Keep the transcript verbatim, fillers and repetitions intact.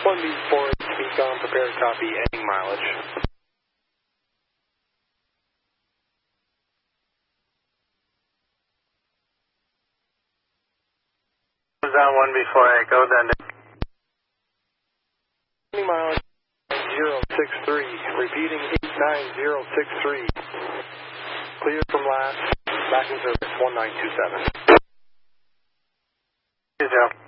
one B four eight, speak on, prepare to copy, ending mileage. On one B four eight, go then. Ending mileage zero six three, repeating eight nine zero six three. Clear from last, back in service one nine two seven. Hey, Joe.